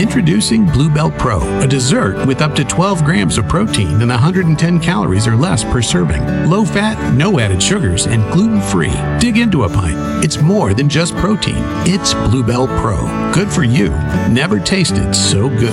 Introducing Bluebell Pro, a dessert with up to 12 grams of protein and 110 calories or less per serving. Low fat, no added sugars, and gluten-free. Dig into a pint. It's more than just protein. It's Bluebell Pro. Good for you. Never tasted so good.